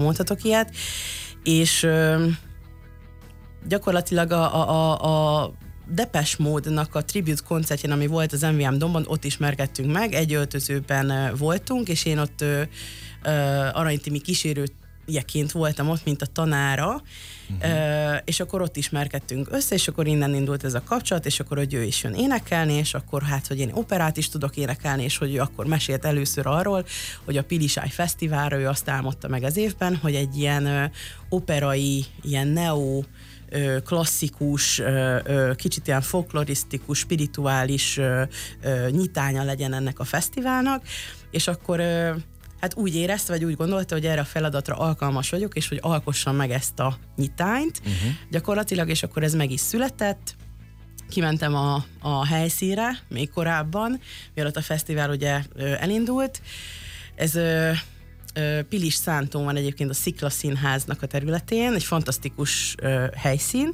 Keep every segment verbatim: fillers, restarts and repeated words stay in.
mondhatok ilyet, és ö, gyakorlatilag a, a, a, a Depeche Mode-nak a tribute koncertjén, ami volt az em vé em Domban, ott ismerkedtünk meg, egy öltözőben voltunk, és én ott ö, ö, Arany Timi kísérőjeként voltam ott, mint a tanára, uh-huh. ö, és akkor ott ismerkedtünk össze, és akkor innen indult ez a kapcsolat, és akkor, hogy ő is jön énekelni, és akkor hát, hogy én operát is tudok énekelni, és hogy ő akkor mesélt először arról, hogy a Pilisáj Fesztiválra ő azt álmodta meg az évben, hogy egy ilyen ö, operai, ilyen neo klasszikus, kicsit ilyen folklorisztikus, spirituális nyitánya legyen ennek a fesztiválnak, és akkor hát úgy érezte, vagy úgy gondolta, hogy erre a feladatra alkalmas vagyok, és hogy alkossam meg ezt a nyitányt uh-huh. gyakorlatilag, és akkor ez meg is született. Kimentem a, a helyszínre, még korábban, mielőtt a fesztivál ugye elindult. Ez Pilis Szántón van egyébként a Szikla Színháznak a területén, egy fantasztikus ö, helyszín,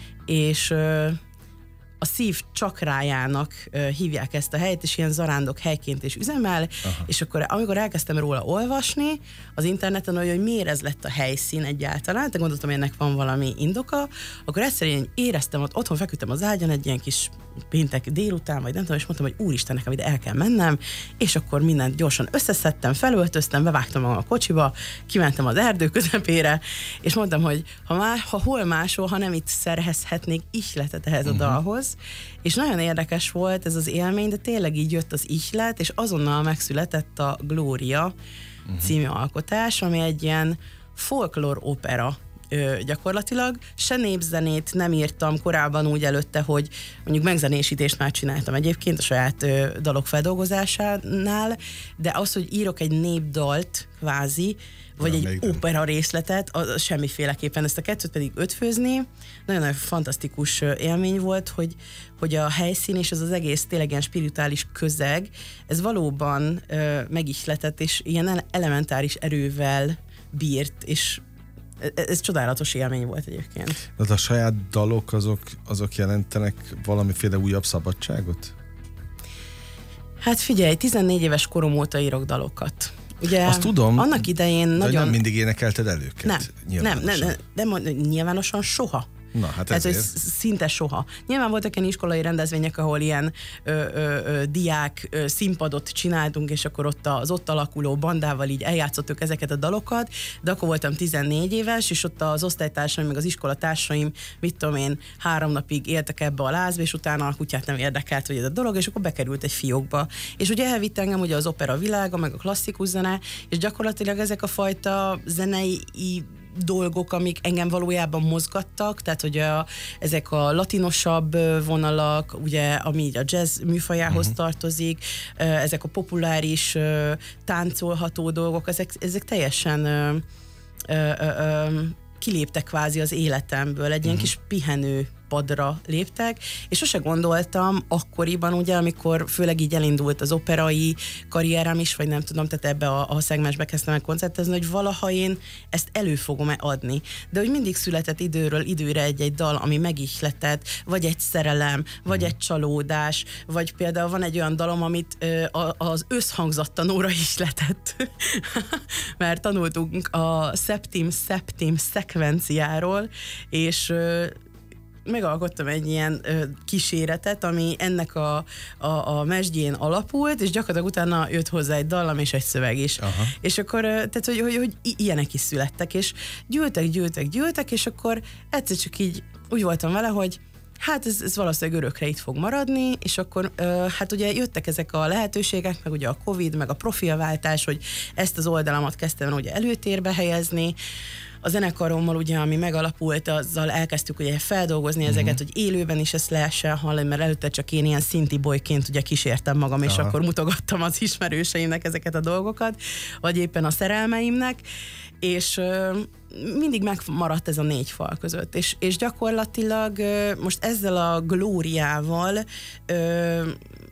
és ö, a szív csakrájának ö, hívják ezt a helyet, és ilyen zarándok helyként is üzemel, aha. és akkor amikor elkezdtem róla olvasni az interneten, hogy, hogy miért ez lett a helyszín egyáltalán, de gondoltam, hogy ennek van valami indoka, akkor egyszerűen éreztem, hogy otthon feküdtem az ágyon egy ilyen kis péntek délután, vagy nem tudom, és mondtam, hogy úristen, nekem ide el kell mennem, és akkor mindent gyorsan összeszedtem, felöltöztem, bevágtam magam a kocsiba, kimentem az erdő közepére, és mondtam, hogy ha, má, ha hol máshol, ha nem itt szerezhetnék ihletet ehhez uh-huh. a dalhoz, és nagyon érdekes volt ez az élmény, de tényleg így jött az ihlet, és azonnal megszületett a Glória uh-huh. című alkotás, ami egy ilyen folklór opera Ö, gyakorlatilag. Se népzenét nem írtam korábban úgy előtte, hogy mondjuk megzenésítést már csináltam egyébként a saját ö, dalok feldolgozásánál, de az, hogy írok egy népdalt kvázi, vagy ja, egy opera részletet, az semmiféleképpen, ezt a kettőt pedig ötvözni. Nagyon-nagyon fantasztikus élmény volt, hogy, hogy a helyszín és ez az egész tényleg ilyen spirituális közeg, ez valóban ö, megihletett, és ilyen elementáris erővel bírt, és ez csodálatos élmény volt egyébként. De a saját dalok azok, azok jelentenek valamiféle újabb szabadságot? Hát figyelj, tizennégy éves korom óta írok dalokat. Ugye azt tudom, annak idején de nagyon... nem mindig énekelted el őket. Nem, nem, nem, nem, nem, nyilvánosan soha. Na, hát Tehát, ezért. Szinte soha. Nyilván voltak ilyen iskolai rendezvények, ahol ilyen ö, ö, ö, diák ö, színpadot csináltunk, és akkor ott az ott alakuló bandával így eljátszottuk ezeket a dalokat, de akkor voltam tizennégy éves, és ott az osztálytársaim, meg az iskolatársaim, mit tudom én, három napig éltek ebbe a lázba, és utána a kutyát nem érdekelt, hogy ez a dolog, és akkor bekerült egy fiókba. És ugye elvitt engem ugye az opera világa, meg a klasszikus zene, és gyakorlatilag ezek a fajta zenei dolgok, amik engem valójában mozgattak, tehát hogy a, ezek a latinosabb vonalak, ugye, ami így a jazz műfajához uh-huh. tartozik, ezek a populáris, táncolható dolgok, ezek, ezek teljesen ö, ö, ö, kiléptek kvázi az életemből, egy uh-huh. ilyen kis pihenő padra léptek, és sose gondoltam akkoriban, ugye, amikor főleg így elindult az operai karrierem is, vagy nem tudom, tehát ebbe a, a szegmensbe kezdtem el koncertezni, hogy valaha én ezt elő fogom-e adni. De hogy mindig született időről időre egy-egy dal, ami megihletett, vagy egy szerelem, vagy egy csalódás, vagy például van egy olyan dalom, amit ö, a, az összhangzattanóra ihletett. Mert tanultunk a Septim-Septim szekvenciáról, és ö, megalkottam egy ilyen ö, kíséretet, ami ennek a, a, a mesdjén alapult, és gyakorlatilag utána jött hozzá egy dallam és egy szöveg is. Aha. És akkor, ö, tehát, hogy, hogy, hogy ilyenek is születtek, és gyűltek, gyűltek, gyűltek, és akkor egyszer csak így úgy voltam vele, hogy hát ez, ez valószínűleg örökre itt fog maradni, és akkor ö, hát ugye jöttek ezek a lehetőségek, meg ugye a Covid, meg a profilváltás, hogy ezt az oldalamat kezdtem ugye előtérbe helyezni. A zenekarommal ugye, ami megalapult, azzal elkezdtük ugye feldolgozni uh-huh. ezeket, hogy élőben is ezt lehessen hallani, mert előtte csak én ilyen szinti boyként ugye kísértem magam, és aha. akkor mutogattam az ismerőseimnek ezeket a dolgokat, vagy éppen a szerelmeimnek, és ö, mindig megmaradt ez a négy fal között, és, és gyakorlatilag ö, most ezzel a glóriával ö,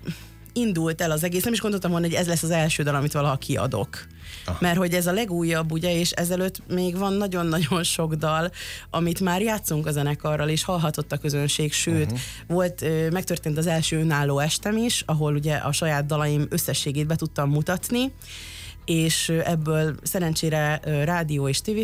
indult el az egész, nem is gondoltam volna, hogy ez lesz az első dal, amit valaha kiadok. Ah. Mert hogy ez a legújabb, ugye, és ezelőtt még van nagyon-nagyon sok dal, amit már játszunk a zenekarral, és hallhatott a közönség, sőt, uh-huh. volt, megtörtént az első önálló estem is, ahol ugye a saját dalaim összességét be tudtam mutatni, és ebből szerencsére rádió és tévé